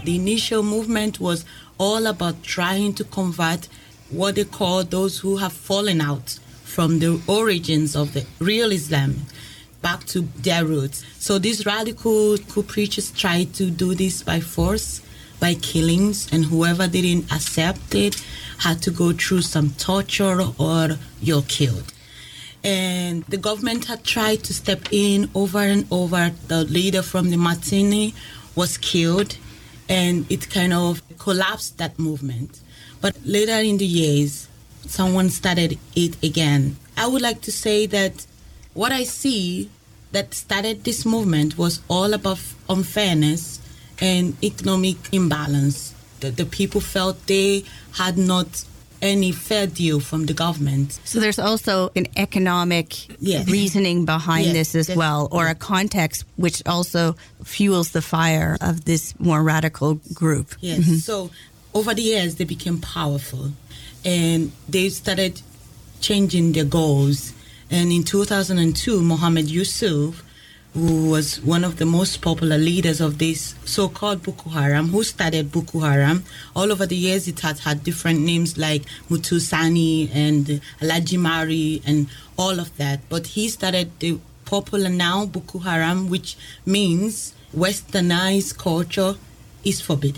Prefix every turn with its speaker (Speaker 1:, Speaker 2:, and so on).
Speaker 1: The initial movement was all about trying to convert what they call those who have fallen out from the origins of the real Islam back to their roots. So these radical coup preachers tried to do this by force, by killings, and whoever didn't accept it had to go through some torture or you're killed. And the government had tried to step in over and over. The leader from the Martini was killed, and it kind of collapsed that movement. But later in the years, someone started it again. I would like to say that what I see that started this movement was all about unfairness and economic imbalance. The people felt they had not any fair deal from the government.
Speaker 2: So there's also an economic reasoning behind this as well, or a context which also fuels the fire of this more radical group.
Speaker 1: Yes. So over the years, they became powerful and they started changing their goals. And in 2002, Mohammed Yusuf, who was one of the most popular leaders of this so-called Boko Haram, who started Boko Haram. All over the years, it had had different names like Mutusani and Alhaji Mari and all of that. But he started the popular now Boko Haram, which means westernized culture is forbidden.